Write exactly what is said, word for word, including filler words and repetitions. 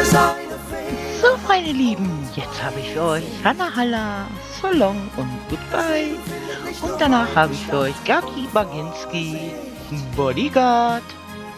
So, meine Lieben, jetzt habe ich für euch Halla Halla, So Long und Goodbye. Und danach habe ich für euch Gaki Baginski, Bodyguard.